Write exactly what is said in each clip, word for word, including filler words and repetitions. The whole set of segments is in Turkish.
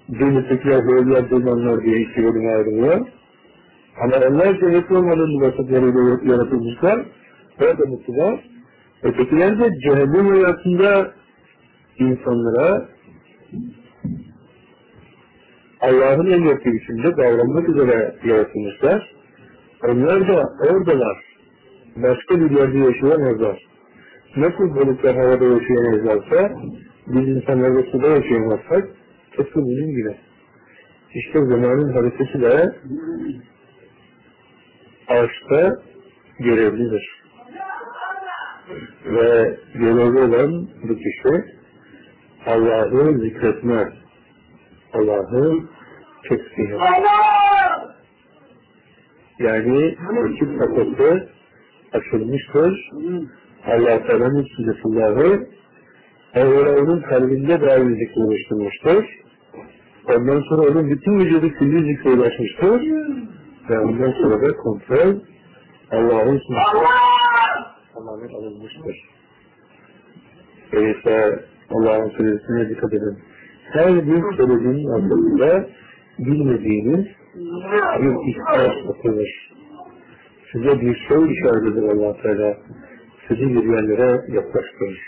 Cennettekiler böyle durmanlar diye iki bölüme ayrılıyor. Ama onlar cennet olmanın vasıflarıyla yaratılmışlar. Orada mutlular. Ötekiler de cehennem hayatında insanlara Allah'ın emrettiği biçimde davranmak üzere yaratılmışlar. Onlar da oradalar. Başka bir yerde yaşayamazlar. Nasıl balıklar havada yaşayamazlarsa, biz insanlar da suda yaşayamazsak, tıpkı bizim gibi. İşte zamanın haritası da aşkta görevlidir. Ve görevli olan bu kişi, Allah'ı zikretme, Allah'ı tesbih etme. Yani vakit kapısı açılmıştır. Allah Teala'nın sünnetullahı evvela onun kalbinde dair zikri oluşturmuştur. Ondan sonra onun bütün vücudu külli zikri ulaşmıştır. Ve ondan sonra da kontrol Allah'ın sünnetullahı tamamen alınmıştır. Öyleyse Allah'ın sözüne dikkat edin. Her bir söylediğinin altında bilmediğiniz bir ihtiyaç atılır. Size bir şey işaret eder Allah-u Teala. Sizi bir yerlere yaklaştırır.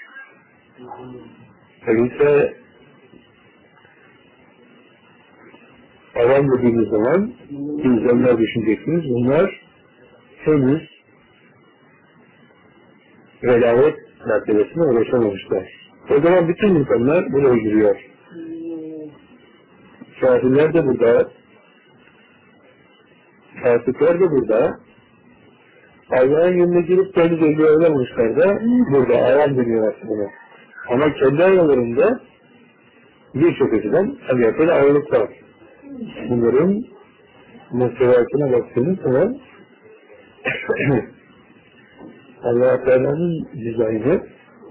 Öyleyse avam dediğimiz zaman insanlar düşüneceksiniz. Bunlar henüz velayet mertebesine ulaşamamışlar. O zaman bütün insanlar buraya giriyor. Kafirler de burada, fasıklar da burada, Allah'ın yönüne girip kendi belli olamamışlar da burada avam deniyor aslında. Ama kendi aralarında birçok açıdan tabiatıyla ayrılık var. Bunların muhtevatına baktığınız zaman Allah-u Teala'nın dizaynı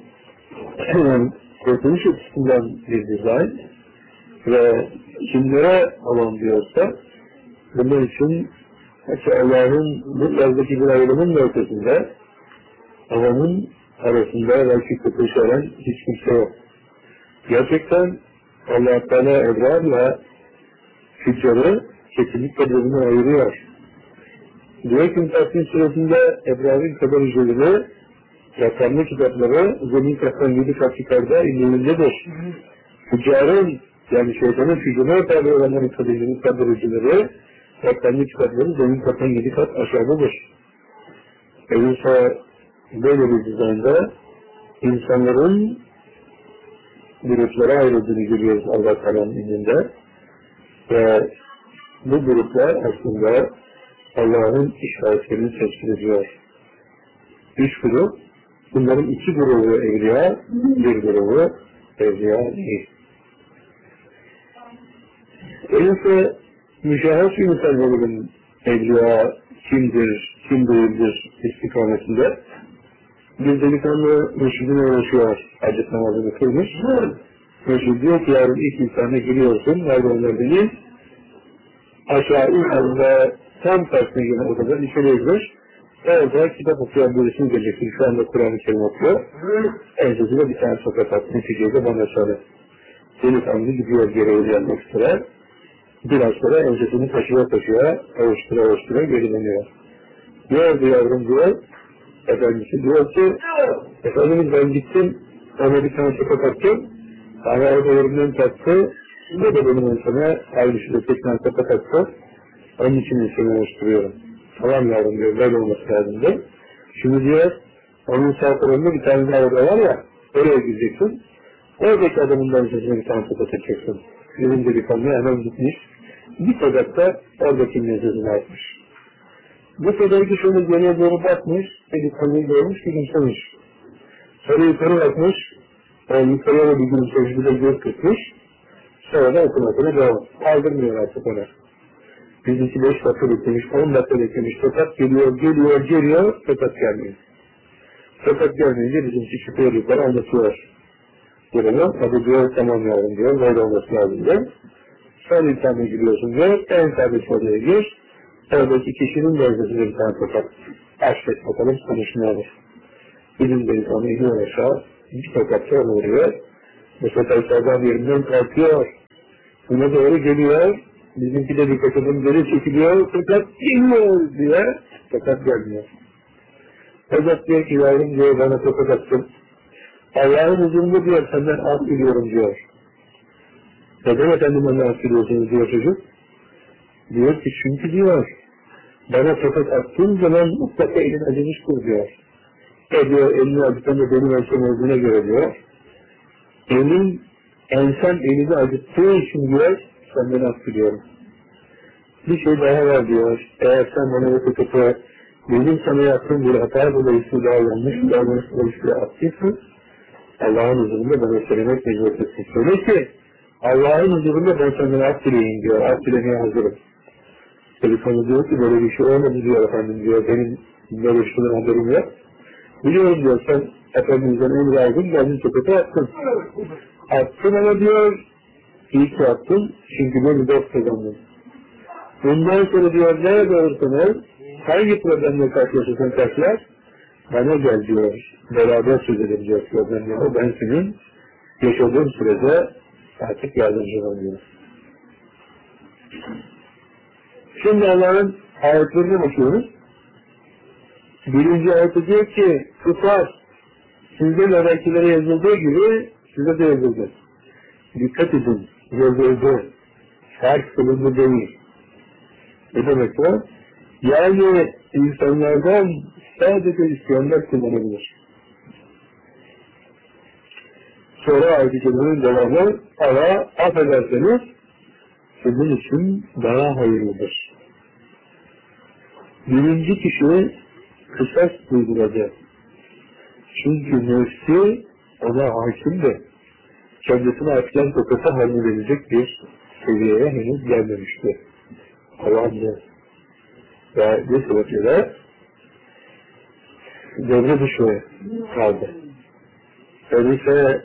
kurtuluş açısından bir dizayn ve kimlere avam diyorsa bunun için Allah'ın bu tarzdaki bir ayrımın da ötesinde avamın arasında belki kutuşaran hiç kimse yok. Gerçekten Allah-u Teala ebrarla füccarı kesinlikle birbirine ayırıyor. Diyor ki Mütahsin suresinde Ebrar'ın kadar ücretleri rakamlı kitapları zemin kattan yedi kat yukarıda indiğindedir. Füccarın yani şeytanın füccarına tabi olanların kadar kadar ücretleri rakamlı kitapları zemin kattan yedi kat aşağıdadır. Öyleyse böyle bir dizaynda insanların gruplara ayrıldığını görüyoruz Allah Teala'nın izinde ve bu gruplar aslında Allah'ın işaretlerini teşkil ediyor. Üç grup, bunların iki grubu evliya, bir grubu evliya değil. Öyleyse müşahhas-ı müsellerin evliya kimdir, kim değildir istikametinde bir delikanlı mürşidine uğraşıyor, hacet namazını kılmış. Mürşid diyor ki yarın ilk insana giriyorsun, nerede onlar değil, aşağı in ve tam karşısına gelen odadan içeriye gir. Orada kitap okuyan birisini geleceksin. Şu anda Kur'an-ı Kerim okuyor. Ensesine bir tane sokat at. Neticede bana söyle. Delikanlı gidiyor gereği yanmak üzere. Biraz sonra ensesini taşıya taşıya, avuştura avuştura geri dönüyor. Diyor yavrum diyor. Efendisi diyor ki Efendimiz ben gittim. Ona bir tane sokat attım. Ama orada yerimden taktı. Bu da benim enseme aynı şurada tekrar sokat attı. Onun için insanı oluşturuyorum. Tamam yavrum diyor, böyle olması lazımdı. Şimdi diyor, onun sağ tarafında bir tane daha oda var ya, oraya gireceksin. Oradaki adamından sesine bir tane sokat edeceksin. Bizim delikanlı hemen gitmiş. Bir sokakta oradakinin sesini atmış. Bu sokakta şöyle geriye doğru bakmış, delikanlıyı görmüş, gülümsemiş. Sonra yukarı bakmış, yani yukarıya da bir gülümsemiş, bir de göz kırpmış. Sonra da okumasına devam. Aldırmıyor artık ona. Bizimki beş dakika beklemiş, on dakika beklemiş, tokat geliyor, geliyor, geliyor, tokat gelmiyor. Tokat gelmeyince bizimki çıkıyor yukarı anlatıyor. Durumu, tabi diyor, tamam yavrum diyor, böyle olması lazım diyor. Son insanına giriyorsun diyor, en sabit odaya gir, oradaki kişinin bölgesinde bir tane tokat. Açtık bakalım, konuşma olur. Bizim de insanı iniyor aşağı, bir tokat sonra vuruyor, bu tokatlardan yerinden kalkıyor. Buna doğru geliyor. Bizimki de dikkat edin, geri çekiliyor. Fakat geliyor diye fakat gelmiyor. Fakat diyor ki yavrum diyor bana fakat attın. Allah'ın huzurunda diyor senden af diliyorum diyor. Neden efendim bana af diliyorsunuz diyor çocuk. Diyor ki çünkü diyor bana fakat attığın zaman mutlaka elin acımıştır diyor. E diyor elini acıtan da benim ensem olduğuna göre diyor. Elin ensem elini acıttığı için diyor senden af diliyorum. Bir şey daha var diyor. Eğer sen bana bu fakat benim sana yaptığım bir hata dolayısıyla yanlış bir davranış dolayısıyla attıysan Allah'ın huzurunda bana söylemek mecburiyetin. Söyle ki Allah'ın huzurunda ben senden af dileyim diyor. Af dilemeye hazırım. Delikanlı diyor ki böyle bir şey olmadı diyor efendim diyor. Benim böyle bir şeyden haberim yok. Biliyorum diyor sen Efendimiz'den emir aldın geldin sokata attın. Attın ama diyor iyi ki attın çünkü beni dost kazandın. Bundan sonra diyor nerede olursanız hangi problemle karşılaşırsan karşılaş bana gel diyor. Beraber söz edelim diyor problemleri. Ben senin yaşadığım sürede artık yardımcı oluyorum. Şimdi Allah'ın ayetlerine bakıyoruz. Birinci ayette diyor ki tutar. Sizden evvelkilere yazıldığı gibi size de yazıldı. Dikkat edin. Yazıldı. Fark kılındı değil. Ne demek o? Yani insanlardan sadece isteyenler kullanabilir. Sonra ayet-i kerimenin devamı ama affederseniz sizin için daha hayırlıdır. Birinci kişi kısas uyguladı. Çünkü nefsi ona hakimdi. Kendisine açılan tokası haline verecek bir seviyeye henüz gelmemişti. Allah'ın ve bu sebeple devre dışı kaldı. Öyleyse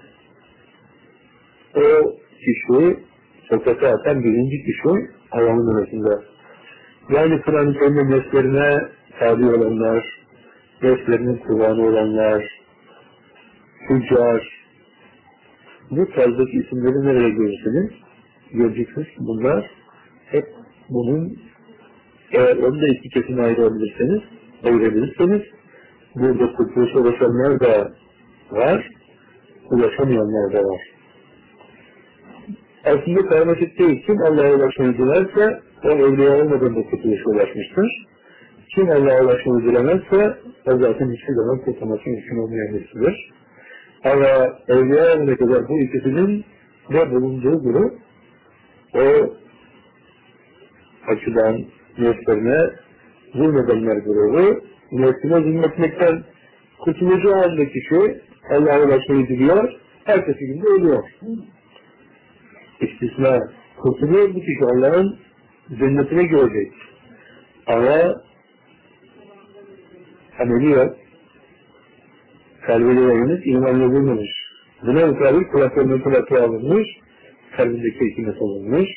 o kişi sokaka atan birinci kişi Allah'ın arasında. Yani Kur'an-ı Kerim'in nefslerine tabi olanlar, nefslerinin kurbanı olanlar, tüccar, bu tarzdaki isimleri nereye görürsünüz? Göreceksiniz bunlar hep bunun eğer onu da iki kesime ayırabilirseniz, ayırabilirseniz burada kurtuluşa ulaşanlar da var, ulaşamayanlar da var. Aslında karmaşık değil. Kim Allah'a ulaşmayı dilerse o evliya olmadan da kurtuluşa ulaşmıştır. Kim Allah'a ulaşmayı dilemezse o zaten hiçbir zaman kurtulması mümkün olmayan birisidir. Ama evliya olana kadar bu ikisinin de bulunduğu grup o açıdan nefslerine zulmedenler grubu, nefsine zulmetmekten kurtulucu halde kişi Allah'a ulaşmayı diliyor, ertesi günde ölüyor. İstisna kurtuluyor bu kişi Allah'ın cennetine görecek. Ama ameli yok. Kalbine yayınız imanla bulmamış. Buna mutabık kulaklarının kulaklığı alınmış, kalbindeki hikmet alınmış,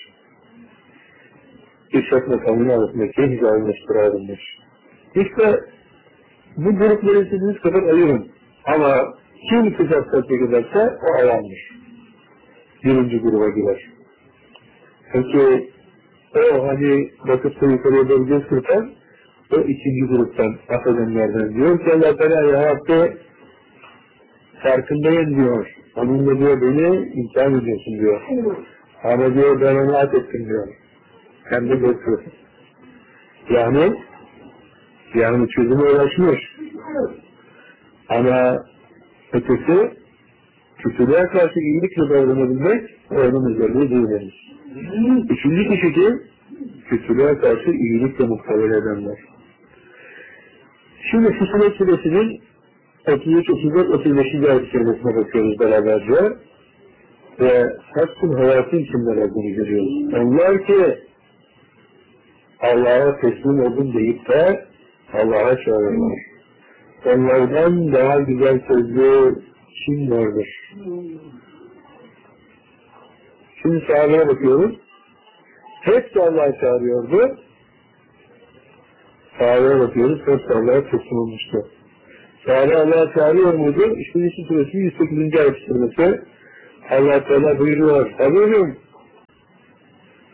İrşad makamının arasındaki hizalmıştır ayrılmış. İşte bu grupları istediğiniz kadar ayırın. Ama kim kısas tatbik ederse o ayarmış. Birinci gruba girer. Peki o hani bakıp da yukarıya doğru göz kırpan o ikinci gruptan, affedenlerden diyor ki Allah Teala yarattı, farkındayım diyor. Onunla diyor beni imtihan ediyorsun diyor. Ama diyor ben onu at ettim diyor. Hem de götürür. Yani yani çözüme ulaşmış. Ama ötesi kötülüğe karşı iyilikle davranabilmek onun özelliği değildir. Üçüncü kişi ki kötülüğe karşı iyilikle mukavel edenler. Şimdi Fussilet Suresi'nin otuz üç, otuz dört, otuz beşinci ayet kelimesine bakıyoruz beraberce ve hakkın hayatın kimler olduğunu görüyoruz. Onlar ki Allah'a teslim olun deyip de Allah'a çağırırlar. Onlardan daha güzel sözlü kim vardır? Şimdi sahabeye bakıyoruz. Hepsi Allah'a çağırıyordu. Sahabeye bakıyoruz. Hepsi Allah'a teslim olmuştu. Sahabe Allah'a çağırıyor muydu? İşte Yusuf Suresi yüz sekizinci ayet kelimesi Allah Teala buyuruyor. Habibim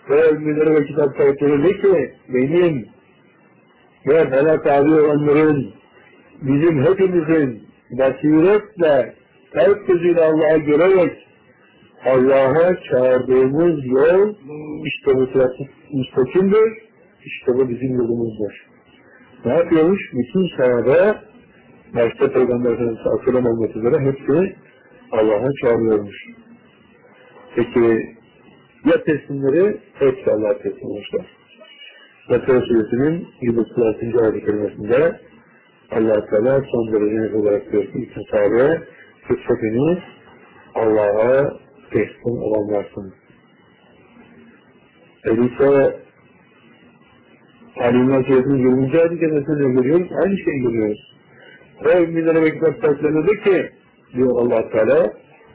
ve ümmileri ve kitap sahipleri de ki benim ve bana tabi olanların bizim hepimizin basiretle kalp gözüyle Allah'a görerek Allah'a çağırdığımız yol işte bu sıratı müstakimdir, işte bu bizim yolumuzdur. Ne yapıyormuş? Bütün sahabe başta Peygamber Efendimiz Aleyhisselam olmak üzere hepsi Allah'a çağırıyormuş. Peki ya teslimleri? Hepsi Allah'a teslim olmuşlar. Bakara Suresi'nin yüz otuz altıncı ayet-i kerimesinde Allah-u Teala son derece net olarak diyor ki bütün sahabeye siz hepiniz Allah'a teslim olanlarsınız. Öyleyse Ali İmran Suresi'nin yirminci ayet-i kerimesinde görüyoruz, aynı şeyi görüyoruz. Ve ümminlere ve kitap sahiplerine de ki diyor Allah-u Teala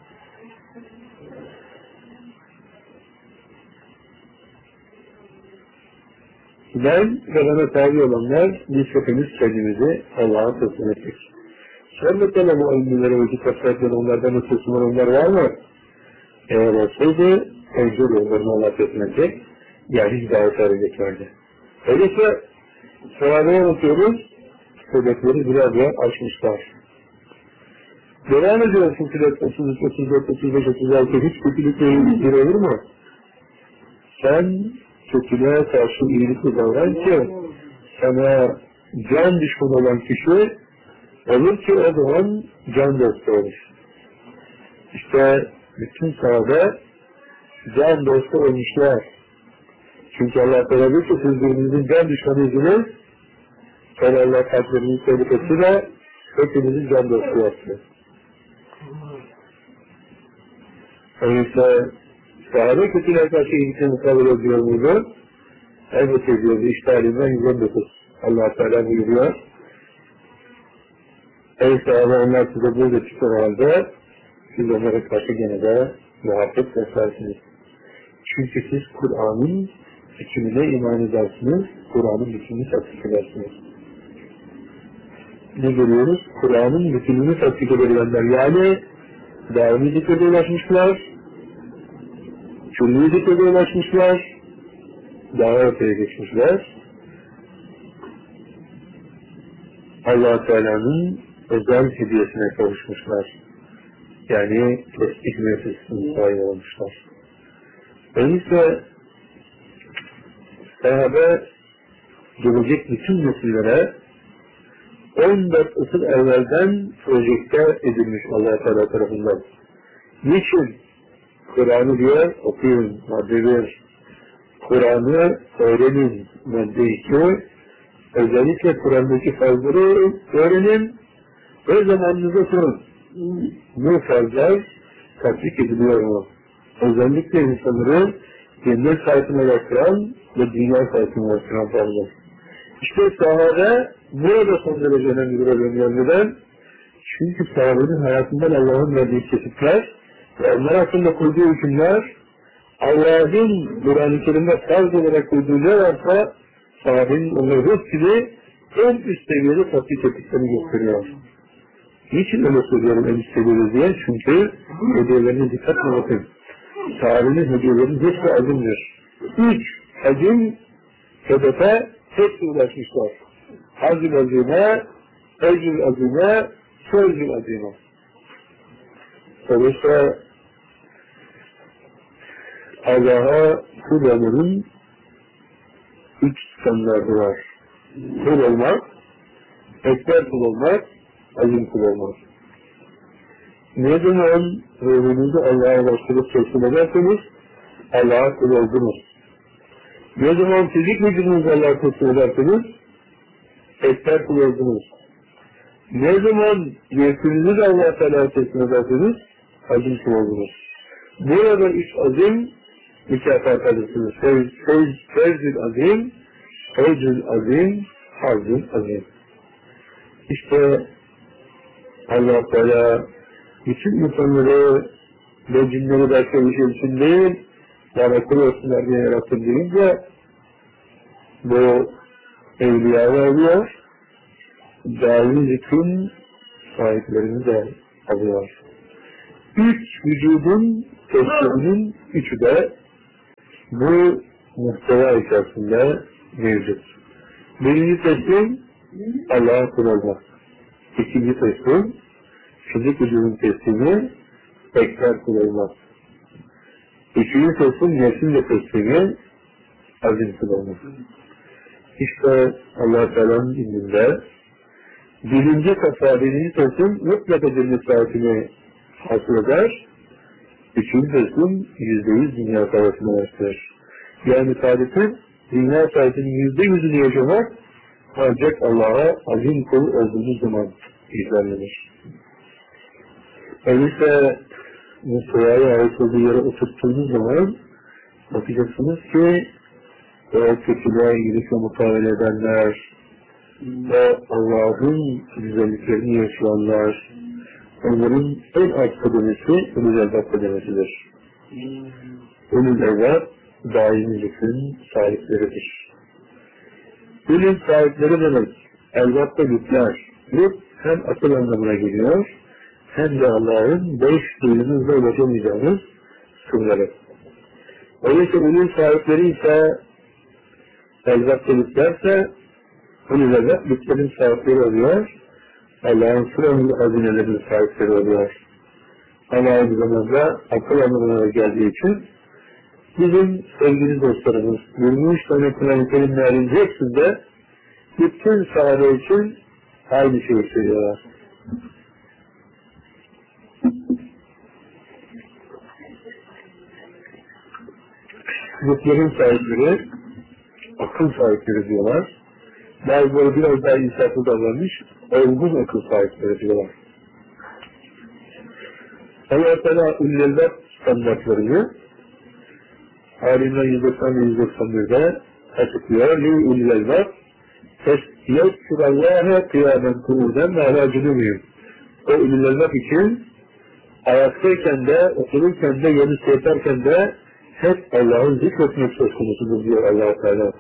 ben ve bana tabi olanlar biz hepimiz kendimizi Allah'a teslim ettik. Sonra da bu ümminlere ve kitap sahiplerine onlardan da teslim olanlar var mı? Eğer olsaydı önce onların Allah'a teslim edecek, yani hidayet edeceklerdi. Öyleyse sahabeye bakıyoruz, sebepleri biraz biraz açmışlar. Devam ediyorsun Filet otuz üç, otuz dört, otuz beş, otuz altı hiç kötülükle ilgili olur mu? Sen kötülüğe karşı iyilikle davran ki sana can düşmanı olan kişi olur ki o zaman can dostu olur. İşte bütün sahabe can dostu olmuşlar. Çünkü Allah Teala diyor ki siz birbirinizin can düşmanıydınız. Sonra Allah kalplerinizi sevdik etti de hepinizin can dostu yaptı. Öyleyse sahabe kötüler karşı iyilikle mukabele ediyor muydu? Elbette ediyordu. İşte halinden yüz on dokuz. Allah Teala buyuruyor. Ey sahabe onlar size böyle çıkar halde siz onlara karşı gene de muhabbet beslersiniz. Çünkü siz Kur'an'ın hükmüne iman edersiniz, Kur'an'ın bütününü tatbik edersiniz. Ne görüyoruz? Kur'an'ın bütününü tatbik edenler, yani daimi zikrede ulaşmışlar, külli zikrede ulaşmışlar, daha öteye geçmişler. Allah-u Teala'nın özel hediyesine kavuşmuşlar. Yani tesbih müessesesine sahip olmuşlar. Öyleyse sahabe gelecek bütün nesillere on dört asır evvelden projekte edilmiş Allah-u Teala tarafından. Niçin? Kur'an'ı diyor, okuyun, madde bir. Kur'an'ı öğrenin, madde iki. Özellikle Kur'an'daki farzları öğrenin, o zamanınıza sorun. Bu farzlar tatbik ediliyor mu? Özellikle insanları cennet sayesinde ulaştıran ve dünya sayesinde ulaştıran farzlar. İşte sahabe burada son derece önemli bir öğreniyor. Neden? Çünkü sahabenin hayatından Allah'ın verdiği kesitler ve onlar hakkında koyduğu hükümler Allah'ın Kur'an-ı Kerim'de farz olarak koyduğu ne varsa sahabenin onları hepsini en üst seviyede tatbik ettiklerini gösteriyor. Niçin öyle söylüyorum en üst seviyede diye? Çünkü hediyelerine dikkatle bakın. Sahabenin hediyelerinin hepsi azimdir. Üç azim hedefe hepsi ulaşmışlar. Hazil azime, ecil azime, sözcül azime. Dolayısıyla Allah'a kul olmanın üç standartı var. Kul olmak, ekber kul olmak, azim kul olmak. Ne zaman ruhunuzu Allah'a başlayıp teslim ederseniz Allah'a kul oldunuz. Ne zaman fizik vücudunuzu Allah'a teslim ederseniz ekber kul oldunuz. Ne zaman nefsinizi de Allah'a Teala'ya teslim ederseniz azim kul oldunuz. Burada üç azim mükafat alırsınız. Fevzül azim, fevzül azim, hazül azim. İşte Allah Teala bütün insanları ve cinleri başka bir şey için değil, bana kul olsunlar diye yarattım deyince bu evliyalar alıyor, daimi zikrin sahiplerini de alıyor. Üç vücudun tesliminin üçü de bu muhteva içerisinde mevcut. Birinci teslim Allah'a kul olmak. İkinci teslim fizik vücudun teslimi tekrar kul olmak. Üçüncü teslim nefsinle teslimi azim kul olmak. İşte Allah-u Teala'nın indinde birinci sefer, birinci teslim mutlaka cennet saatini hasıl eder. Üçüncü teslim yüzde yüz dünya savaşına başlar. Yani saadetin dünya saatinin yüzde yüzünü yaşamak ancak Allah'a azim kul olduğumuz zaman izlenir. Öyleyse Mustafa'ya ait olduğu yere oturttuğunuz zaman bakacaksınız ki o kötülüğe iyilikle mukavele edenler ve Allah'ın güzelliklerini yaşayanlar, onların en alt kademesi Ulul Elbab kademesidir. Ulul Elbab daimiliklerin sahipleridir. Ulul sahipleri demek, elbapta lütler. Lüt hem akıl anlamına geliyor, hem de Allah'ın beş duyunuzla ulaşamayacağınız sırları. Öyleyse ulul sahipleri ise elbapta lütlerse Ulul Elbab lütlerin sahipleri oluyor, Allah'ın sırrı hazinelerinin sahipleri oluyor. Ama aynı zamanda akıl anlamına geldiği için bizim sevgili dostlarımız yirmi üç tane Kur'an-ı Kerimlerin hepsinde bütün sahabe için aynı şeyi söylüyorlar. Lütlerin sahipleri akıl sahipleri diyorlar. Bazıları biraz daha insaflı davranmış, olgun akıl sahipleri diyorlar. Allah-u Teala Ulul Elbab standartlarını Alimler yüz doksan ve yüz doksan bir'de açıklıyor. Li Ulul Elbab yezkurallâhe kıyamen ku'uden ve alâ cunûbihim. O Ulul Elbab için ayaktayken de, otururken de, yolu yaparken de hep Allah'ın zikretmek söz konusudur diyor Allah-u Teala.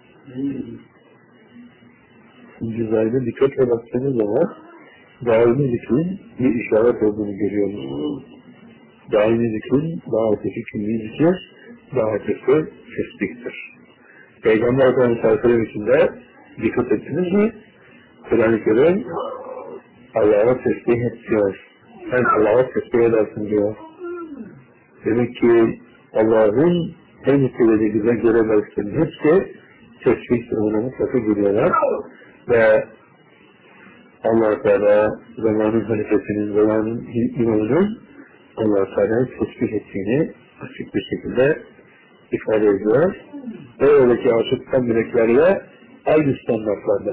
Cüzayda dikkatle baktığınız zaman daimi zikrin bir işaret olduğunu görüyoruz. Daimi zikrin daha öteki kimliği zikir, daha öteki tesbihtir. Peygamber Efendimiz Aleyhisselam içinde dikkat ettiniz mi? Kur'an-ı Kerim Allah'a tesbih et diyor. Sen Allah'a tesbih edersin diyor. Demek ki Allah'ın en kuvvetli güzel görevlerinin hepsi tesbih sınırına mutlaka giriyorlar. Ve Allah-u Teala zamanın halifesinin, zamanın imamının Allah-u Teala'yı tesbih ettiğini açık bir şekilde ifade ediyor. Ve oradaki aşıktan meleklerle aynı standartlarda.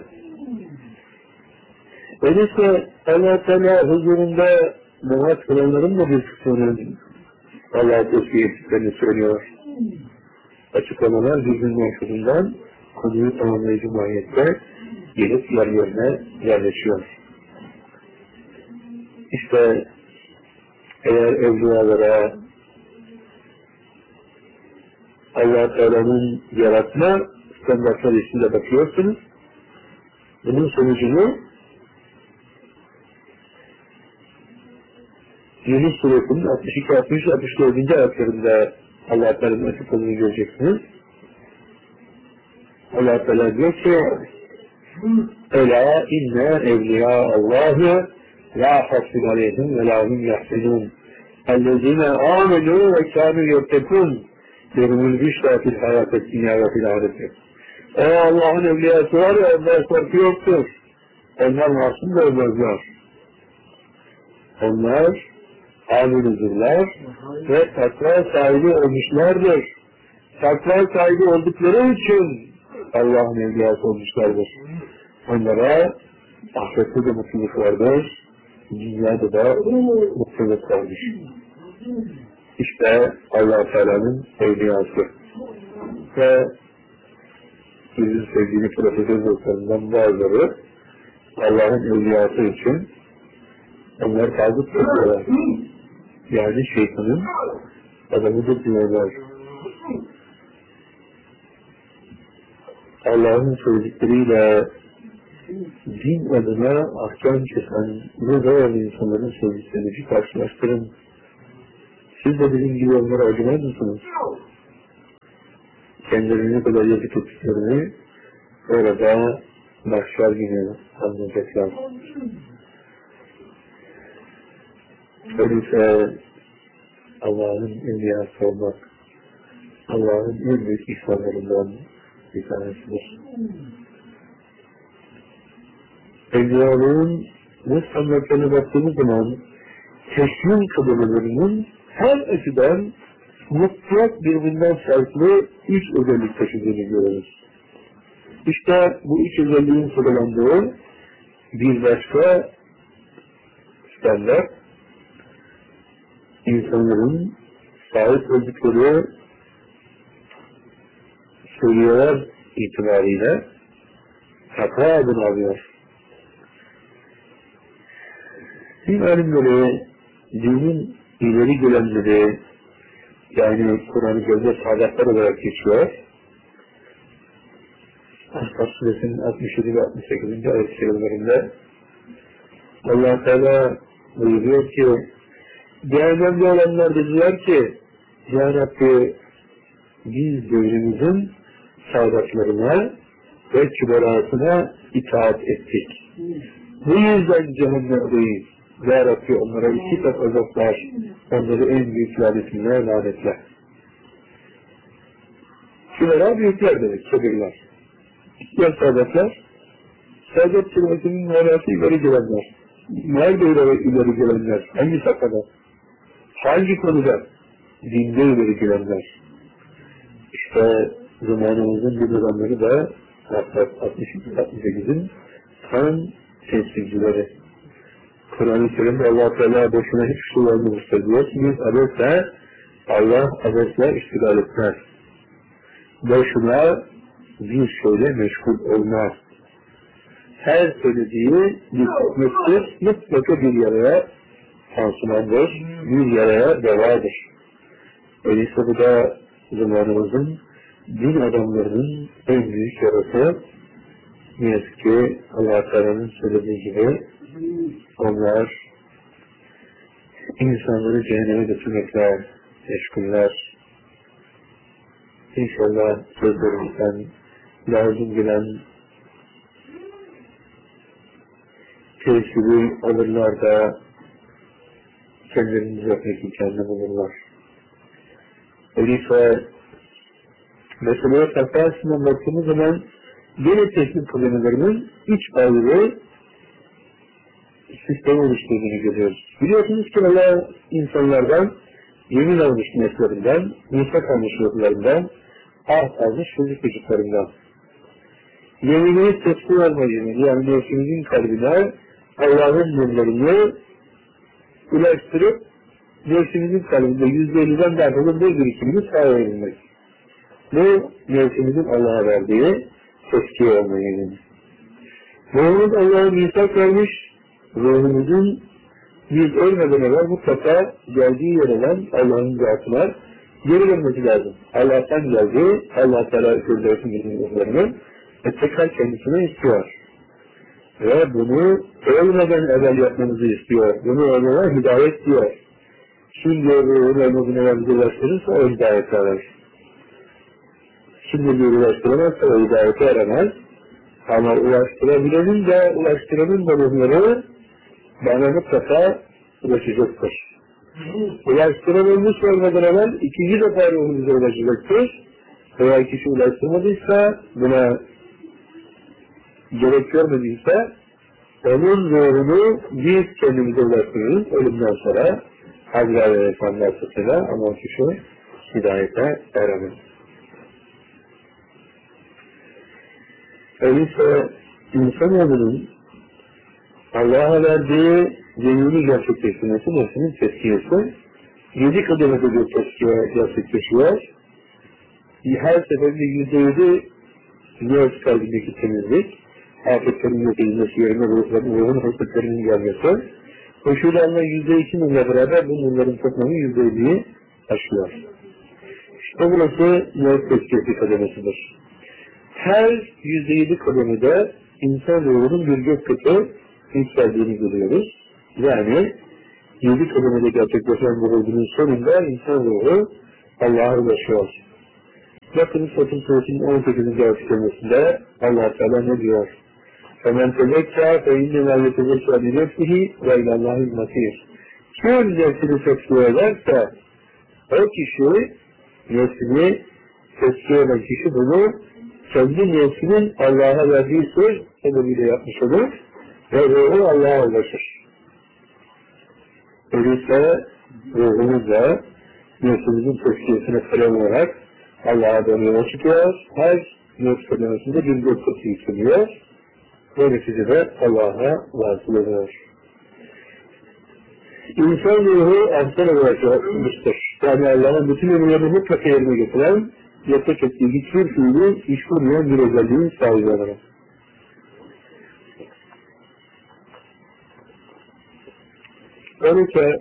Öyleyse Allah-u Teala huzurunda namaz kılanların da bir kısmının Allah'a tesbih ettiklerini söylüyor. Açıklamalar birbirinin ortasından konuyu tamamlayıcı mahiyette gelip yer yerine yerleşiyor. İşte eğer evliyalara Allah-u Teala'nın yaratma standartları içinde bakıyorsunuz, bunun sonucunu Yunus Suresinin altmış iki altmış altmış dördüncü ayetlerinde Allah-u Teala'nın açıkladığını göreceksiniz. Allah-u Teala diyor ki Ela inne evliya Allah'ı la hasbil aleyhim ve la hum yahsinun ellezine amenu ve kânu yettekûn yerumul bişra fil hayâtet dünya ve fil ahireti. O Allah'ın evliyası var ya, onlar korku yoktur. Onlar masum da olmazlar. Onlar âmin-i ve takva sahibi olmuşlardır. Takva sahibi oldukları için Allah'ın evliyası olmuşlardır. Onlara ahirette de mutluluk vardır, dünyada da mutluluk vardır. İşte Allah-u Teala'nın evliyası. Ve bizim sevgili profesör dostlarından bazıları Allah'ın evliyası için onlar tağut tutuyorlar. Yani şeytanın adamıdır diyorlar. Allah'ın söyledikleriyle din adına ahkam kesen ve değerli insanların söylediklerini karşılaştırın. Siz de bizim gibi onlara acımaz mısınız? kendilerine kadar yazık ettiklerini orada mahşer günü anlayacaklar. Öyleyse Allah'ın evliyası olmak, Allah'ın en büyük ihsanlarından bir tanesidir. Evliyalığın bu sanatlarına baktığımız zaman teslim kademelerinin her açıdan mutlak birbirinden farklı üç özellik taşıdığını görürüz. İşte bu üç özelliğin sıralandığı bir başka standart, insanların sahip oldukları seviyeler itibariyle hata adını alıyor. Din alimleri, dinin ileri gelenleri, yani Kur'an-ı Kerim'de sadatlar olarak geçiyor. Ahkaf Suresinin altmış yedi ve altmış sekizinci ayet-i kerimelerinde Allah Teala buyuruyor ki, cehennemde olanlar dediler ki, Ya Rabbi, biz devrimizin saadatlarına ve küberasına itaat ettik. Bu yüzden cehennemdeyiz. Ya Rabbi, onlara iki kat azaplar, onları en büyük lanetine lanetler. Kübera büyükler demek, kebirler. Ya saadatlar, saadet kelimesinin manası ileri gelenler. Nerede ileri, ileri gelenler? Hangi safhada? Hangi konuda? Dinde ileri gelenler. İşte zamanımızın bir adamları da altmış altmış sekizin tam temsilcileri. Kur'an-ı Kerim'de Allah Teala boşuna hiç şey olmamıştır diyor. Biz abesle Allah abesle iştigal etmez. Boşuna bir şeyle meşgul olmaz. Her söylediği bir hükmettir, mutlaka bir yaraya pansumandır, bir yaraya devadır. Öyleyse bu da zamanımızın din adamlarının en büyük yarası. Ne yazık ki Allah Teala'nın söylediği gibi onlar insanları cehenneme götürmekle meşguller. İnşallah sözlerimizden lazım gelen tesiri alırlar da kendilerini düzeltmek imkanını bulurlar. Öyleyse meseleye takva açısından baktığımız zaman gene teslim kılınmalarının üç ayrı sistemi oluşturduğunu görüyoruz. Biliyorsunuz ki Allah insanlardan yemin almış neslerinden, misak almış yollarından, ahd almış çocuk çocuklarından. Yeminini teslim almayı, yani nefsimizin kalbine Allah'ın nurlarını ulaştırıp nefsimizin kalbinde yüzde elliden daha fazla bir birikimini sağlayabilmek. Bu nefsimizin Allah'a verdiği teskiye olma yemini. Ruhumuz Allah'a misak vermiş, ruhumuzun biz ölmeden evvel mutlaka geldiği yer olan Allah'ın zatına geri dönmesi lazım. Allah'tan geldi, Allah Teala Firdevs'in bilgilerini ve tekrar kendisine istiyor. Ve bunu ölmeden evvel yapmamızı istiyor. Bunu ölmeden hidayet diyor. Şimdi ruhunu ölmeden evvel bize ulaştırırsa o hidayete arar. Şimdi bir ulaştıramazsa o hidayete aramaz. Ama ulaştırabilenin de ulaştıranın da ruhları bana mutlaka ulaşacaktır. Ulaştırabilmiş olmadan evvel ikinci defa ruhumuza ulaşacaktır. Eğer kişi ulaştırmadıysa, buna gerek görmediyse, onun ruhunu biz kendimize ulaştırırız. Ölümden sonra Hazreti Aleyhisselam Aleyhisselam ama o kişi hidayete eramaz. Öyleyse insanoğlunun Allah'a verdiği zemini gerçekleştirmesi, nefsinin tezkiyesi, yedi kademede bir tezkiye gerçekleşiyor. Her seferinde yüzde yedi nefs kalbindeki temizlik, afetlerin yok edilmesi yerine ruhların, ruhun hasretlerinin gelmesi, koşulanla yüzde ikininle beraber bu nurların toplamı yüzde elliyi aşıyor. İşte burası nefs tezkiyesi kademesidir. Her yüzde yedi kademede insan ruhunun bir gök katı yükseldiğini görüyoruz. Yani yedi kademede gerçekleşen bu ruhunun sonunda insan ruhu Allah'a ulaşıyor. Bakın Fatih Suresinin on sekizinci ayet kelimesinde Allah Teala ne diyor? فَمَنْ تَذَكَّى فَاِنَّمَا يَتَذَكَّى بِنَفْسِهِ وَاِلَى اللّٰهِ الْمَصِيرِ. Kim nefsini tezkiye ederse, o kişi, nefsini tezkiye eden kişi bunu kendi nefsinin Allah'a verdiği söz sebebiyle yapmış olur ve ruhu Allah'a ulaşır. Öyleyse ruhumuzla nefsimizin tezkiyesine selam olarak Allah'a dönüyor çıkıyor. Her nefs kelimesinde bir gökyüzü yükseliyor. Ve neticede Allah'a vasıl ediyor. İnsan ruhu ahsen olarak yaratılmıştır. Yani Allah'ın bütün emirlerini mutlaka yerine getiren, yapacak ettiği hiçbir fiili iş kurmayan bir özelliğin sahibi olarak. Öyleyse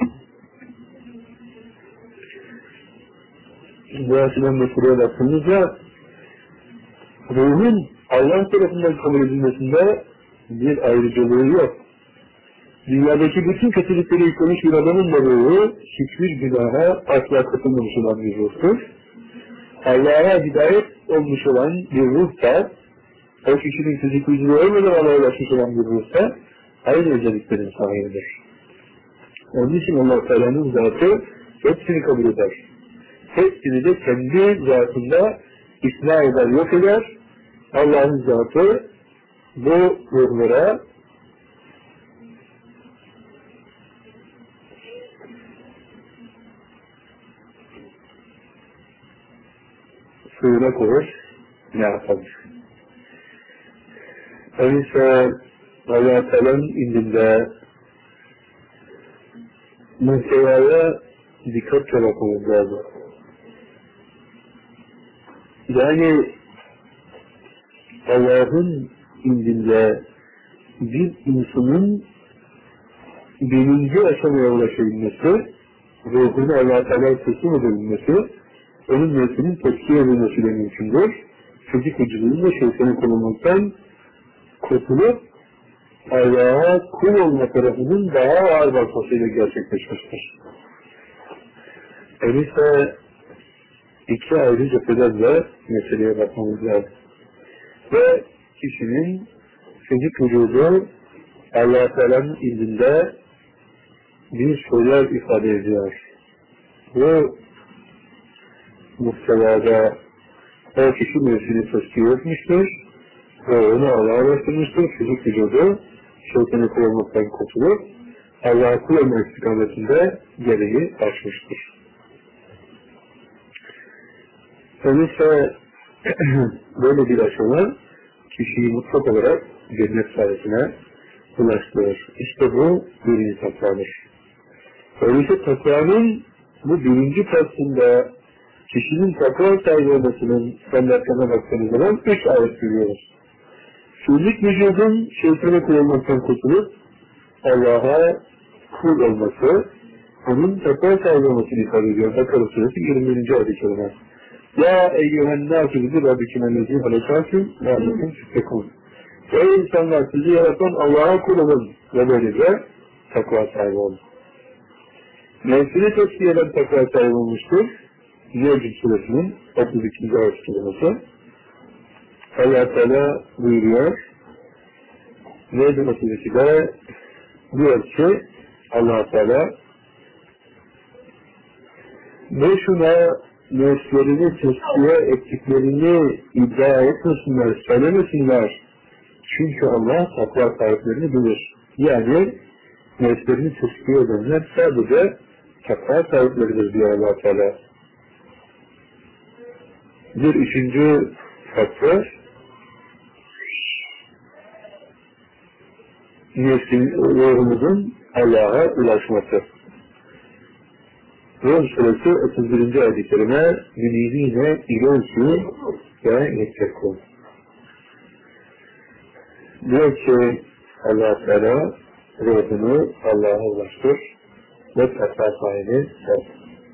bu açıdan meseleye baktığımızda ruhun Allah tarafından kabul edilmesinde bir ayrıcalığı yok. Dünyadaki bütün kötülükleri yıkılmış bir adamın da ruhu hiçbir günaha asla katılmamış olan bir ruhtur. Allah'a hidayet olmuş olan bir ruh da, o kişinin fizik vücudu olmadan Allah'a ulaşmış olan bir ruh da aynı özelliklerin sahibidir. Onun için Allah Teala'nın zatı hepsini kabul eder. Hepsini de kendi zatında isna eder, yok eder. Allah'ın zatı bu ruhlara suyuna koyur, ne yapalım? Öyleyse Allah-u Teala'nın indinde muhtevaya dikkat yapmamız lazım. Yani Allah'ın indinde bir insanın birinci aşamaya ulaşabilmesi, ruhunu Allah-u Teala'ya teslim edebilmesi, onun nefsinin tepki edilmesiyle mümkündür. Fizik vücudunun da şeytanı kullanmaktan kurtulup Allah'a kul olma tarafının daha ağır basmasıyla gerçekleşmiştir. Öyleyse iki ayrı cephelerle meseleye bakmamız lazım. Ve kişinin fizik vücudu Allah-u Teala'nın indinde bir şeyler ifade ediyor. Bu muhtevada o kişi nefsini tezkiye etmiştir ve onu Allah'a ulaştırmıştır. Fizik vücudu şeytanı kullanmaktan kurtulup Allah'a kul olma istikametinde gereği açmıştır. Öyleyse böyle bir aşama kişiyi mutlak olarak cennet sayesine ulaştırır. İşte bu birinci takvadır. Öyleyse takvanın bu birinci faslında kişinin takva sahibi olmasının standartlarına baktığımız zaman üç ayet görüyoruz. Fizik vücudun şeytana kul olmaktan kurtulup Allah'a kul olması, onun takva sahibi olmasını ifade ediyor. Bakara Suresi yirmi birinci ayet-i kerime. Ya eyyühen nâsü bizi Rabbikimennezi halekâsün nâsüküm süttekûn. Ey insanlar, sizi yaratan Allah'a kul olun ve böylece takva sahibi olun. Nefsini tezkiye eden takva sahibi olmuştur. Yecid Suresinin otuz ikinci ayet kelimesi. Allah Teala buyuruyor. Yecid Suresinde diyor ki Allah Teala boşuna nefslerini tezkiye ettiklerini iddia etmesinler, söylemesinler. Çünkü Allah takva sahiplerini bilir. Yani nefslerini tezkiye edenler sadece takva sahipleridir diyor Allah Teala. Bir üçüncü faktör nefsin, ruhumuzun Allah'a ulaşması. Rum Suresi otuz birinci ayet-i kerime Yunibine ilânsû ve yettekûn. Diyor ki Allah-u Teala ruhunu Allah'a ulaştır ve takva sahibi ol.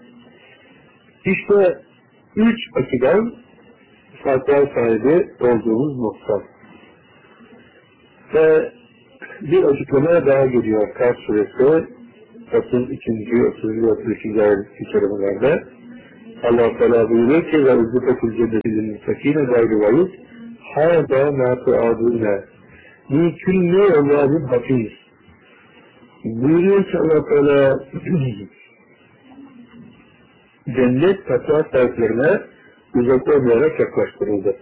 İşte üç açıdan takva sahibi olduğumuz nokta. Ve bir açıklamaya daha geliyor Kaf Suresi otuz ikinci, otuz bir, otuz ikinci ayet-i kerimelerde. Allah Teala buyuruyor ki ve uzdukakul cennetinin müstakine gayri vayut hâzâ mâ tuâdûne min külli Allah'ın hafiz. Buyuruyor ki Allah Teala cennet takva sahiplerine uzak olmayarak yaklaştırıldı.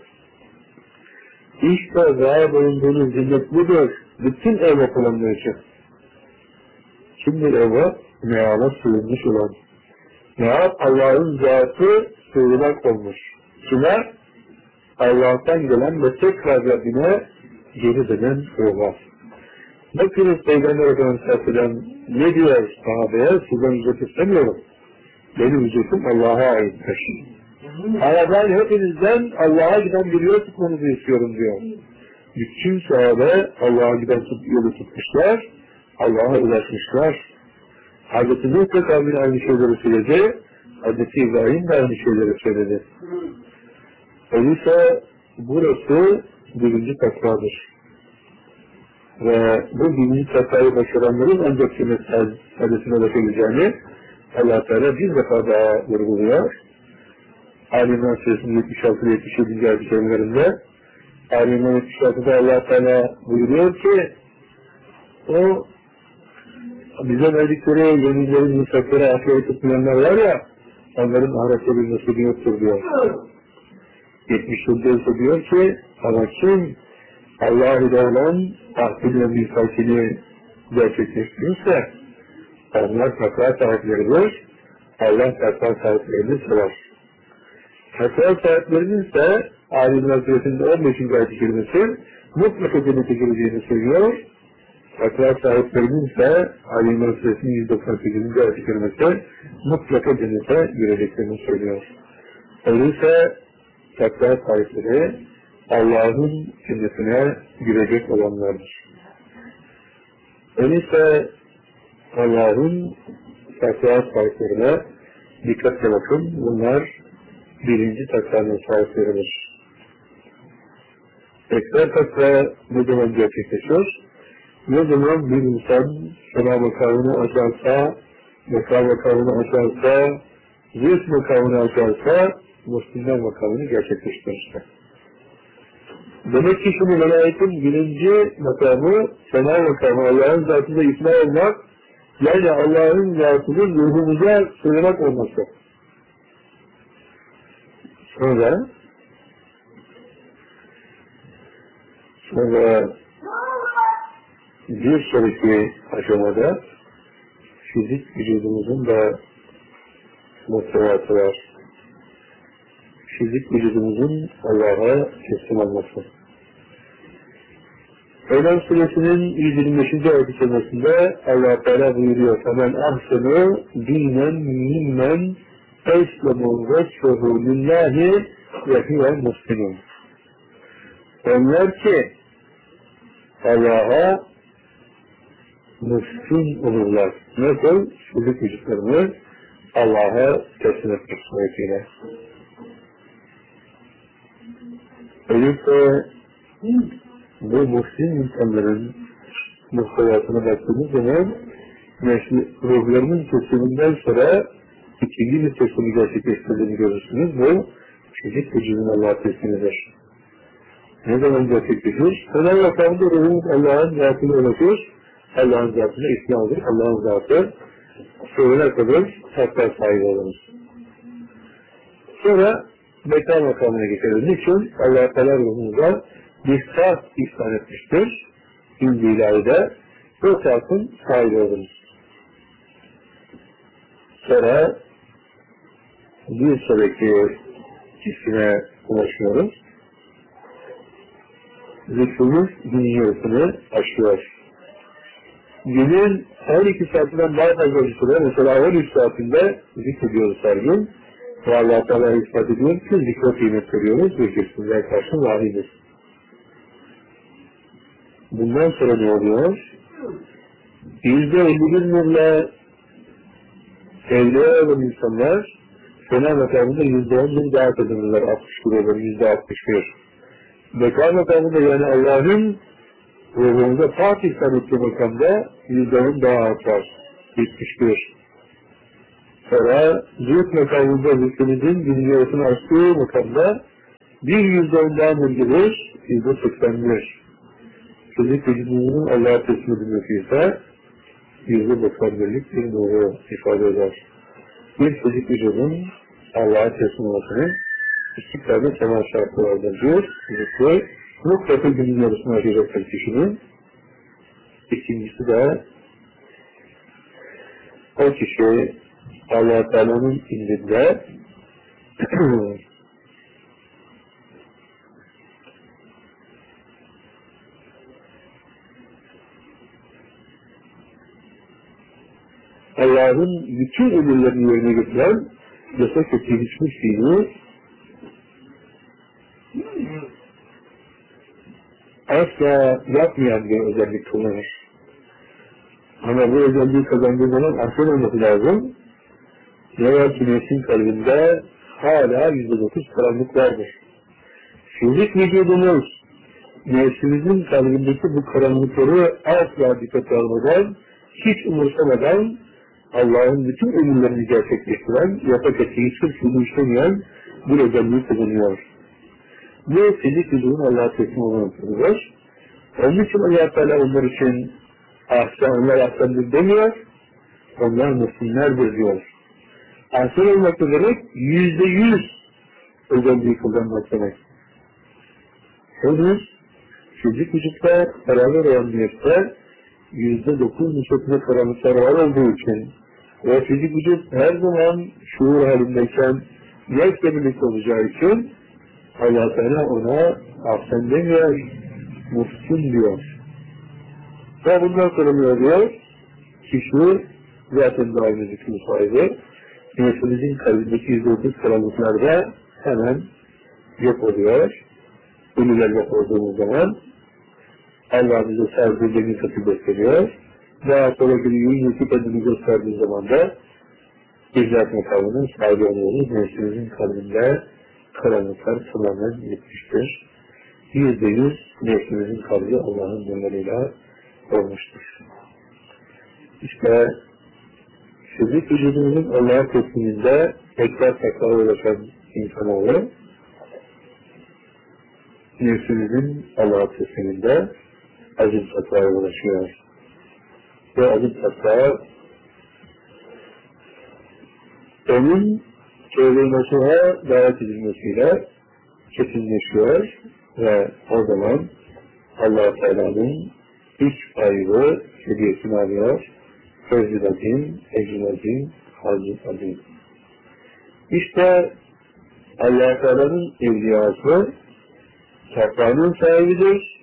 İşte zaha bulunduğunuz cennet budur. Bütün evlat olanlar için. Kimdir evlat? Meala sığınmış olan. Meal Allah'ın zatı sığınak olmuş. Kime? Allah'tan gelen ve tekrar Rabbine geri dönen ruhlar. Bakınız Peygamber Efendimiz ne diyor sahabeye? Sizden ücret istemiyorum. Benim ücretim Allah'a aittir. Ama ben hepinizden Allah'a giden bir yol tutmanızı istiyorum diyor. Bütün sahabe Allah'a giden yolu tutmuşlar, Allah'a ulaşmışlar. Hazreti Nuh da kavmine aynı şeyleri söyledi, Hazreti İbrahim de aynı şeyleri söyledi. Öyleyse burası birinci takvadır. Ve bu birinci takvayı başaranların ancak sünnet hadisine ulaşabileceğini Allah Teala bir defa daha vurguluyor. Ali-İmran Suresinin yetmiş altı yetmiş yedi ayet-i kerimelerinde Ali-İmran yetmiş altıda Allah Teala buyuruyor ki o bize verdikleri yeminlerin misafirleri afiyet tutmayanlar var ya onların ahirette bir nasibi yoktur diyor. yetmiş yılda diyor ki ama kim Allah ile olan ahdini ve misafini gerçekleştirirse onlar takva sahipleridir. Allah takva sahiplerini sever. Takva sahiplerinin ise Ali-İmran Suresinin on beşinci ayet-i kerimesi mutlaka cennete gireceğini söylüyor. Takva sahiplerinin ise Ali-İmran Suresinin yüz doksan sekizinci ayet-i kerimesi mutlaka cennete gireceklerini söylüyor. Öyleyse takva sahipleri Allah'ın cennetine girecek olanlardır. Öyleyse Allah'ın takva sahiplerine dikkatle bakın. Bunlar birinci takvanın sahipleridir. Ekber takva ne zaman gerçekleşir? Ne zaman bir insan sana makamını açarsa, makam makamını açarsa, züht makamını açarsa, Müslüman makamını gerçekleştirirse. Demek ki şimdi velayetin birinci makamı, fena makamı, Allah'ın zatında ikna olmak, yani Allah'ın zatının ruhumuza sığınak olması. Sonra, sonra bir sonraki aşamada fizik vücudumuzun da muhtevatı var. Fizik vücudumuzun Allah'a teslim olması. Ölen Suresinin yüz yirmi beşinci ayet-i kerimesinde Allah Teala buyuruyor: "Femen ahsenu dinen mimmen eslemu veçhehu lillahi ve huve muslimun." Onlar ki Allah'a müslüm olurlar. Nasıl? Fizik vücutlarını Allah'a teslim etmek suretiyle. Öyleyse bu müslüm insanların muhtevasına baktığımız zaman ruhlarının tesliminden sonra ikinci bir teslimi gerçekleştirdiğini görürsünüz. Bu fizik vücudun Allah'a teslimidir. Ne zaman gerçekleşir? Önemli makamda ruhumuz Allah'ın zatına ulaşır. Allah'ın zatına ismi alır. Allah'ın zatı söylene kadar takva sahibi oluruz. Sonra bekar makamına geçeriz. Niçin? Allah-u Teala ruhumuza bir saat ihsan etmiştir. İlgi ilahide o saatin sahibi oluruz. Sonra bir sonraki cisime ulaşıyoruz. Zikrimiz dünyasını aşıyor. Günün on iki saatinden daha fazla bir süre, mesela on üç saatinde zikrediyoruz her gün. Ve Allah-u Teala ispat ediyor ki zikre kıymet veriyoruz, zikrsizliğe karşı vahidir. Bundan sonra ne oluyor? Yüzde elli bir nurla evliya olan insanlar fena makamında yüzde on bir daha kazanırlar, altmış bir olur, yüzde altmış bir. Bekar makamında yani Allah'ın ruhumuza Fatih sanatçı makamda yüzde on daha artar, yetmiş bir. Sonra Züht makamında zikrimizin dünyasını açtığı makamda bir yüzde ondan gelir, yüzde seksen bir. Fizik vücudunun Allah'a teslim edilmesi ise yüzde doksan birlik bir nuru ifade eder. Bir fizik vücudun Allah'a teslim olmasının iki tane temel şartı vardır. Bir, fizikli, mutlaka günün yarısını açacaktır kişinin. İkincisi de o kişi Allah-u Teala'nın indinde Allah'ın bütün emirlerini yerine getiren yasak ettiğimiz fiili asla yapmayan bir özellik kullanır. Ama bu özelliği kazandığı zaman asıl olması lazım. Ne var ki nefsin kalbinde hala yüzde dokuz karanlık vardır. Fizik vücudumuz nefsimizin kalbindeki bu karanlıkları asla dikkate almadan, hiç umursamadan Allah'ın bütün emirlerini gerçekleştiren, yasak ettiği hiçbir fiili işlemeyen bir özelliği kazanıyor. Bu fizik vücudun Allah'a teslim olmanıdır. Onun için Allah-u Teala onlar için ahsen, onlar ahsendir demiyor, onlar müslümanlardır diyor. Ahsen olmak demek, yüzde yüz özelliği kullanmak demek. Henüz fizik vücutta beraber olan niyette yüzde dokuz nüfusunda karanlıklar var olduğu için ve fizik vücut her zaman şuur halindeyken nefsle birlikte olacağı için Allah-u Teala ona ahsen demiyor, muhsin diyor. Ve bundan sonra ne diyor? Kişi zaten daimi zikri sahibi. Nefsimizin kalbindeki yüzde otuz karanlıklarda hemen yok oluyor. Ölüler yok olduğumuz zaman Allah bize serdirdiğini katı gösteriyor. Daha sonra günün yüzü kendini gösterdiği zaman da İzzat makamının sahibi oluyoruz. Nefsimizin kalbinde karanlıklar tamamen gitmiştir. Yüzde yüz nefsimizin kalbi Allah'ın nurlarıyla olmuştur. İşte fizik vücudumuzun Allah'a tesliminde tekrar tekrar ulaşan insanoğlu nefsimizin Allah'a tesliminde aziz takvaya ulaşıyor. Ve aziz takva onun çevrilmesine davet edilmesiyle kesinleşiyor ve o zaman Allah-u Teala'nın üç ayrı hediyesini alıyor. Fevzi azim, ecrin azim, hazret azim. İşte Allah-u Teala'nın evliyası takvanın sahibidir.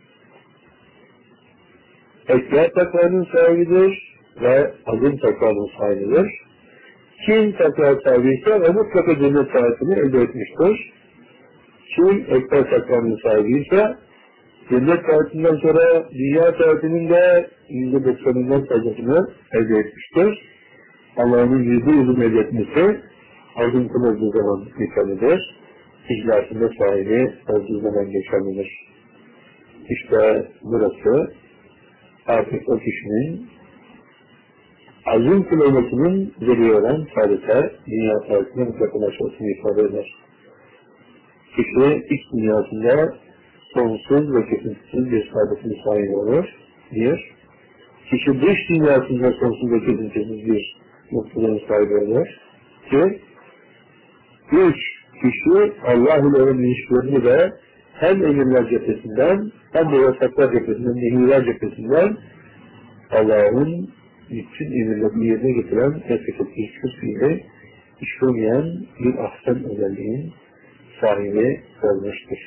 Ekber takvanın sahibidir ve azim takvanın sahibidir. Kim takva sahibiyse ve mutlaka cennet sahibini elde etmiştir. Kim ekber takvanın sahibiyse cennet sahibinden sonra dünya sahibinin de yüzde doksanından fazlasını elde etmiştir. Allah'ın yüzde yüzünü elde etmesi azim kılındığı zaman geçerlidir. İhlasında sahibi olduğu zaman geçerlidir. İşte burası artık o kişinin azim kılınmasının zeliği olan saadete dünya sahibine mutlaka ulaşmasını ifade eder. Kişi iç dünyasında sonsuz ve kesintisiz bir saadetin sahibi olur. Bir. Kişi dış dünyasında sonsuz ve kesintisiz bir mutluluğun sahibi olur. İki. Üç. Kişi Allah ile olan ilişkilerini de hem emirler cephesinden hem de yasaklar cephesinden, nehirler cephesinden Allah'ın bütün emirlerini yerine getiren nefret ettiği hiçbir fiili işlemeyen bir ahsen özelliğin sahibi olmuştur.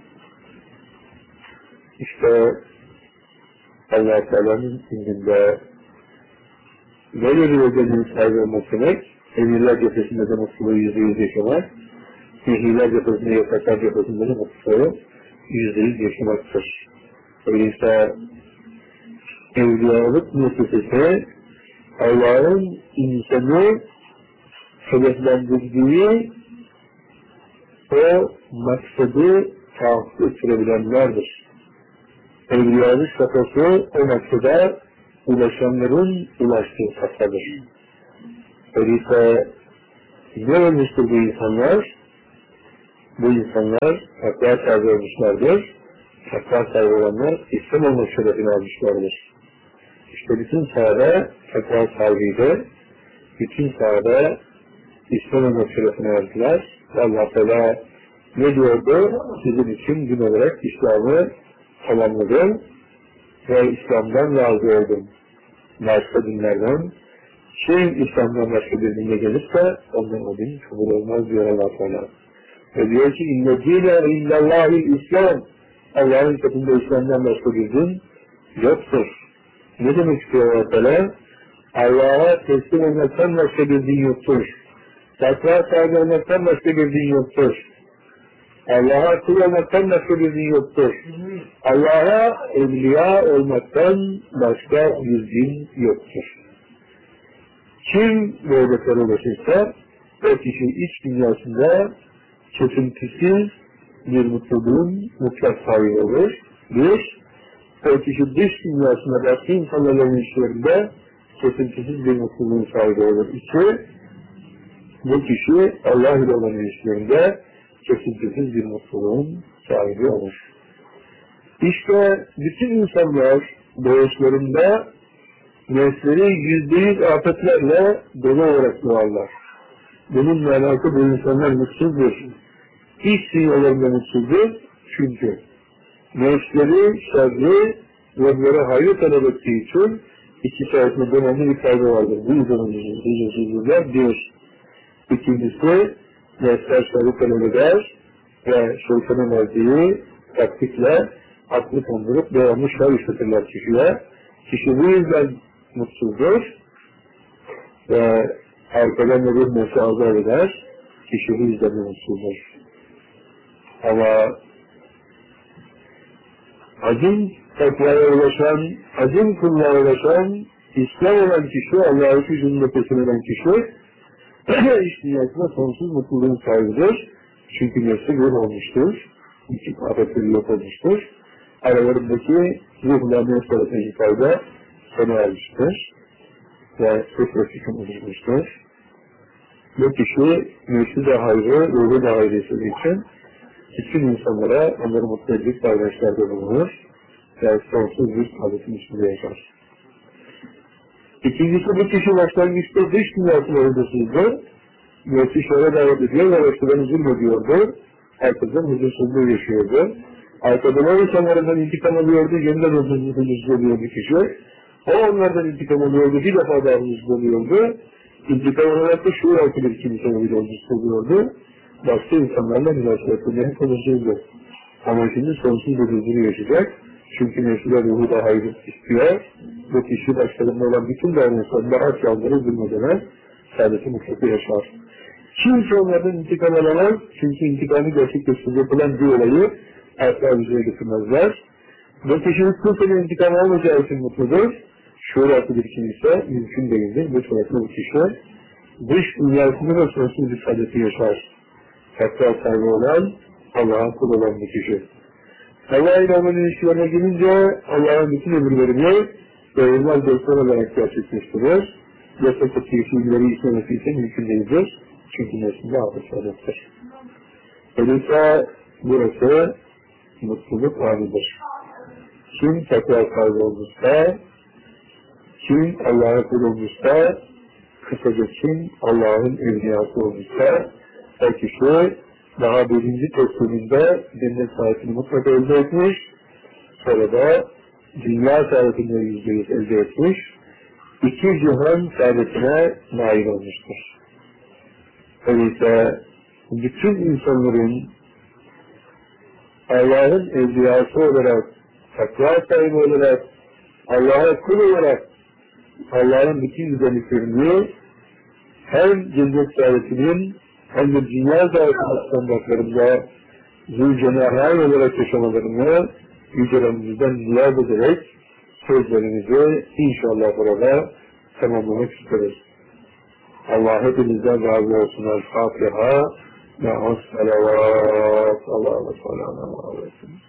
İşte Allah-u Teala'nın indinde böyle bir özelliğin sahibi olmak demek, emirler cephesinde de mutluluğu yüzde yüz yaşamak, nehirler cephesinde, yasaklar cephesinde de mutluluğu yüzde yüz yaşamaktır. Öyleyse evliyalık müessesesi Allah'ın insanı hedeflendirdiği o maksadı tahakkuk ettirebilenlerdir. Evliyalık safhası o maksada ulaşanların ulaştığı safhadır. Öyleyse ne olmuştur bu insanlar? Bu insanlar takva sahibi olmuşlardır. Takva sahibi olanlar İslam olmak şerefini almışlardır. İşte bütün sahada takva sahibiydi. Bütün sahada İslam olmak şerefini aldılar. Allah Teala ne diyordu? Sizin için gün olarak İslam'ı tamamladım ve İslam'dan razı oldum. Başka dinlerden kim İslam'dan başka bir dine gelirse ondan o din kabul olmaz diyor Allah Teala. Ve diyor ki inne dîne illallâhil İslam. Allah'ın katında İslam'dan başka bir din yoktur. Ne demek istiyor Allah Teala? Allah'a teslim olmaktan başka bir din yoktur. Takva sahibi olmaktan başka bir din yoktur. Allah'a kul olmaktan başka bir din yoktur. Allah'a evliya olmaktan başka bir din yoktur. Kim bu hedeflere ulaşırsa o kişi iç dünyasında kesintisiz bir mutluluğun mutlak sahibi olur. Bir, o kişi dış dünyasında başka insanların ilişkilerinde kesintisiz bir mutluluğun sahibi olur. İki, bu kişi Allah ile olan ilişkilerinde kesintisiz bir mutluluğun sahibi olur. İşte bütün insanlar doğuşlarında nefsleri yüzde yüz afetlerle dolu olarak doğarlar. Bununla alakalı bu insanlar mutsuzdur. İç dünyalarında mutsuzdur çünkü nefsleri, şerri ve onlara hayır talep ettiği için iki sayesinde dönemli bir kaybı vardır. Bu yüzden huzursuzluklar bir. İkincisi, nefsler şerri talep eder ve şeytanın verdiği taktikle aklı kondurup devamlı şer işletirler kişiye. Kişi bu yüzden mutsuzdur ve arkadan da bir nefsi azar eder. Kişi bu yüzden mutsuzdur. Ama acın takvaya ulaşan, acın kulluğa ulaşan, İslam olan kişi, Allah'ın huzurunda peşin eden kişi, iş dünyasında sonsuz mutluluğun sahibidir. Çünkü nefsi ruh olmuştur. İki afetleri yok olmuştur. Aralarındaki ruhla nefs arasındaki kavga sona ermiştir. Ve sıfır fikrim oluşmuştur. Bu kişi nefsi de hayrı, ruhu da hayrı istediği için bütün insanlara onları mutlu edecek davranışlarda bulunur ve sonsuz bir saadetin içinde yaşar. İkincisi, bu kişi başlangıçta dış dünyasına huzursuzdu. Nefsi şöyle davet ediyor ve başkalarını zulmediyordu. Herkesten huzursuzluğu yaşıyordu. Arkadan o insanlarından intikam alıyordu, yeniden huzursuz oluyordu kişi. O onlardan intikam alıyordu, bir defa daha huzursuz oluyordu. İntikam olarak da şuur altı bir kimse bile huzursuz oluyordu. Başka insanlarla münasebetinde hep huzursuzdu. Ama şimdi sonsuz bir huzuru yaşayacak. Çünkü nefsiyle ruhu da hayır istiyor. Bu kişi başkalarında olan bütün davranışlarında aç yalvarı zulmedemez. Saadeti mutlaka yaşar. Kimse onlardan intikam alamaz. Çünkü intikamı gerçekleştirecek olan bir olayı asla yüzeye getirmezler. Bu kişinin kimsenin intikam almayacağı için mutludur. Şuur altı bir kimse mümkün değildir. Bu sebeple bu kişi dış dünyasında da sonsuz bir saadeti yaşar. Takva sahibi olan, Allah'a kul olan bir kişi. Allah ile olan ilişkilerine gelince Allah'ın bütün emirlerini doyulmaz dostlar olarak gerçekleştirir. Yoksa kötü ilişkileri işlemesi için mümkün değildir. Çünkü neslinde adı saadettir. Öyleyse burası mutluluk anıdır. Kim takva sahibi olmuşsa, kim Allah'a kul olmuşsa, kısaca kim Allah'ın evliyası olmuşsa, o kişi daha birinci tesliminde cennet saadetini mutlaka elde etmiş, sonra da dünya saadetini yüzde yüz elde etmiş, iki cihan saadetine nail olmuştur. Öyleyse bütün insanların Allah'ın evliyası olarak, takva sahibi olarak, Allah'a kul olarak Allah'ın bütün güzelliklerini hem cennet saadetinin hem de dünya saadetinin standartlarında zülcenahâ olarak yaşamalarını Yüce Rabbimizden niyaz ederek sözlerimizi inşallah burada tamamlamak isteriz. Allah hepinizden razı olsun. El-Fatiha ve as-salavat. Allah'a sallallahu aleyhi ve sellem.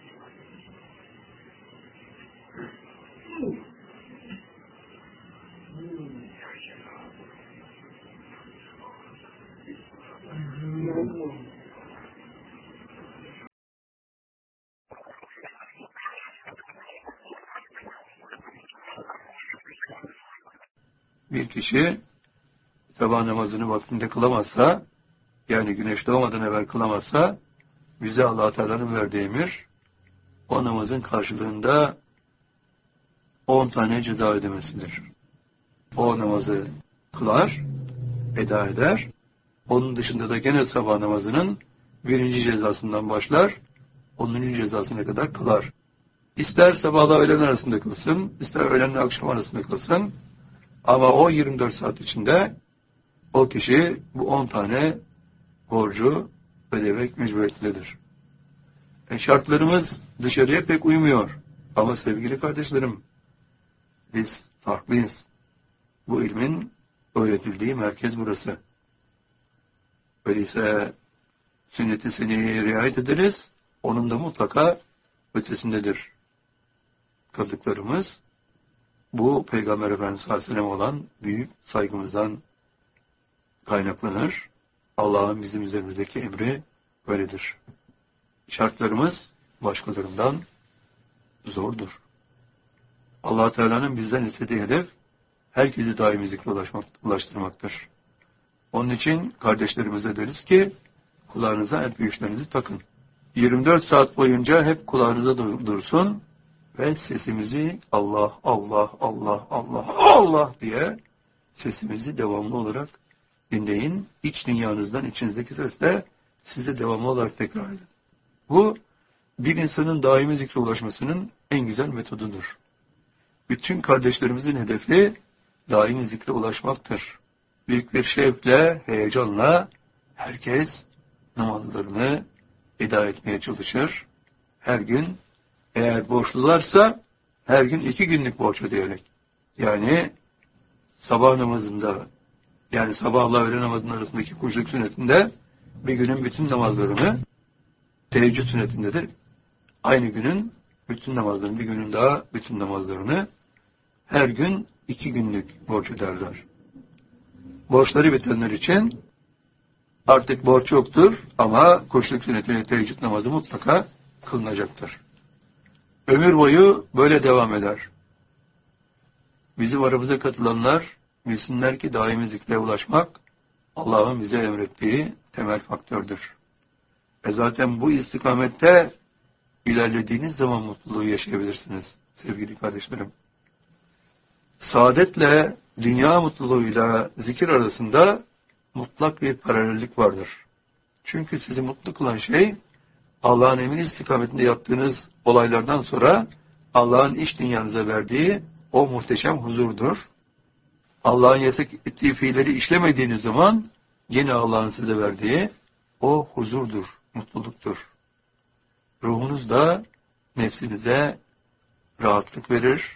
bir kişi sabah namazını vaktinde kılamazsa, yani güneş doğmadan evvel kılamazsa, bize Allah-u Teala'nın verdiği emir, o namazın karşılığında on tane ceza ödemesidir. O namazı kılar, eda eder. Onun dışında da gene sabah namazının birinci cezasından başlar, onuncu cezasına kadar kılar. İster sabahla öğlen arasında kılsın, ister öğlenle akşam arasında kılsın, ama o yirmi dört saat içinde o kişi bu on tane borcu ödemek mecburiyetindedir. E şartlarımız dışarıya pek uymuyor. Ama sevgili kardeşlerim, biz farklıyız. Bu ilmin öğretildiği merkez burası. Öyleyse sünnet-i seniyeye riayet ederiz, onun da mutlaka ötesindedir. Kıldıklarımız, bu Peygamber Efendimiz sallallahu aleyhi ve sellem olan büyük saygımızdan kaynaklanır. Allah'ın bizim üzerimizdeki emri böyledir. Şartlarımız başkalarından zordur. Allah Teala'nın bizden istediği hedef, herkesi daimi zikre ulaşmak, ulaştırmaktır. Onun için kardeşlerimize deriz ki, kulağınıza en büyüklerinizi takın. yirmi dört saat boyunca hep kulağınıza dursun ve sesimizi Allah, Allah, Allah, Allah, Allah diye sesimizi devamlı olarak dinleyin. İç dünyanızdan, içinizdeki sesle size devamlı olarak tekrar edin. Bu, bir insanın daimi zikre ulaşmasının en güzel metodudur. Bütün kardeşlerimizin hedefi daimi zikre ulaşmaktır. Büyük bir şevkle, heyecanla herkes namazlarını eda etmeye çalışır. Her gün, eğer borçlularsa her gün iki günlük borç ödeyerek. Yani sabah namazında, yani sabahla öğle namazının arasındaki kuşluk sünnetinde bir günün bütün namazlarını, teheccüd sünnetinde de aynı günün bütün namazlarını, bir günün daha bütün namazlarını her gün iki günlük borç öderler. Borçları bitenler için artık borç yoktur ama kuşluk sünnetiyle teheccüd namazı mutlaka kılınacaktır. Ömür boyu böyle devam eder. Bizim aramıza katılanlar bilsinler ki daimi zikre ulaşmak Allah'ın bize emrettiği temel faktördür. E zaten bu istikamette ilerlediğiniz zaman mutluluğu yaşayabilirsiniz sevgili kardeşlerim. Saadetle, dünya mutluluğuyla zikir arasında mutlak bir paralellik vardır. Çünkü sizi mutlu kılan şey, Allah'ın emri istikametinde yaptığınız olaylardan sonra Allah'ın iç dünyanıza verdiği o muhteşem huzurdur. Allah'ın yasak ettiği fiilleri işlemediğiniz zaman yine Allah'ın size verdiği o huzurdur, mutluluktur. Ruhunuz da nefsinize rahatlık verir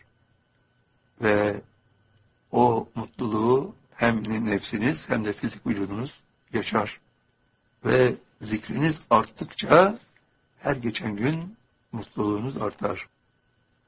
ve o mutluluğu hem nefsiniz hem de fizik vücudunuz yaşar. Ve zikriniz arttıkça her geçen gün mutluluğunuz artar.